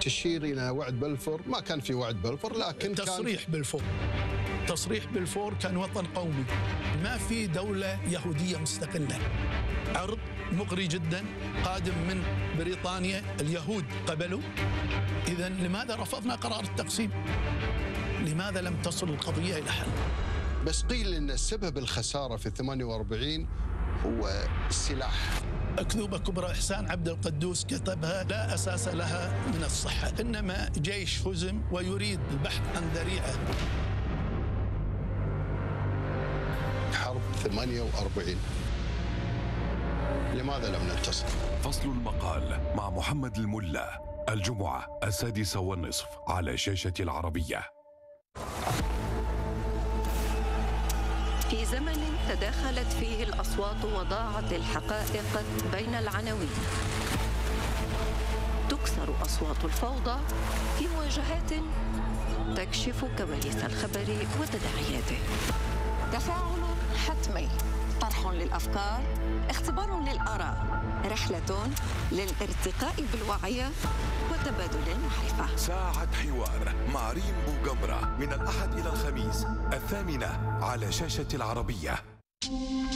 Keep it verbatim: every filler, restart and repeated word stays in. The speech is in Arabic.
تشير إلى وعد بلفور. ما كان في وعد بلفور، لكن تصريح كان بلفور تصريح بلفور كان وطن قومي، ما في دولة يهودية مستقلة. عرض مغري جدا قادم من بريطانيا، اليهود قبلوا. إذن لماذا رفضنا قرار التقسيم؟ لماذا لم تصل القضية إلى حل؟ بس قيل أن سبب الخسارة في ثمانية وأربعين هو السلاح. أكذوبة كبرى إحسان عبد القدوس كتبها لا أساس لها من الصحة، إنما جيش هزم ويريد البحث عن ذريعة. حرب ثمانية وأربعين لماذا لم ننتصر؟ فصل المقال مع محمد الملا، الجمعة السادسة والنصف على شاشة العربية. في زمن تداخلت فيه الأصوات وضاعت الحقائق بين العناوين، تكسر أصوات الفوضى في مواجهات تكشف كواليس الخبر وتداعياته. تفاعل حتمي، طرح للأفكار، اختبار للآراء، رحلة للارتقاء بالوعي وتبادل المعرفة. ساعة حوار مع ريم بوغمرة من الأحد إلى الخميس الثامنة على شاشة العربية.